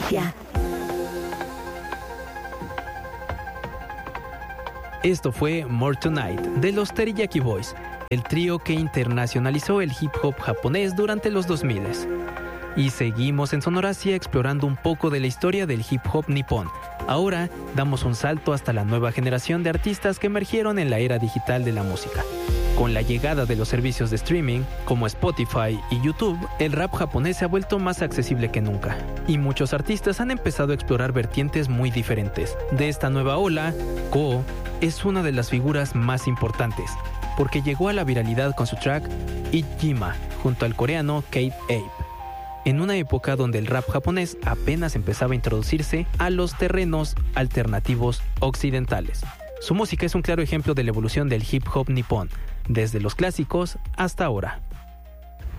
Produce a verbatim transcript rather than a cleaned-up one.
Asia. Esto fue More Tonight de los Teriyaki Boys, el trío que internacionalizó el hip hop japonés durante los dos mil. Y seguimos en Sonoracia explorando un poco de la historia del hip hop nipón. Ahora damos un salto hasta la nueva generación de artistas que emergieron en la era digital de la música. Con la llegada de los servicios de streaming, como Spotify y YouTube, el rap japonés se ha vuelto más accesible que nunca. Y muchos artistas han empezado a explorar vertientes muy diferentes. De esta nueva ola, Ko es una de las figuras más importantes, porque llegó a la viralidad con su track Ijima, junto al coreano Kate Ape, en una época donde el rap japonés apenas empezaba a introducirse a los terrenos alternativos occidentales. Su música es un claro ejemplo de la evolución del hip hop nipón, desde los clásicos hasta ahora.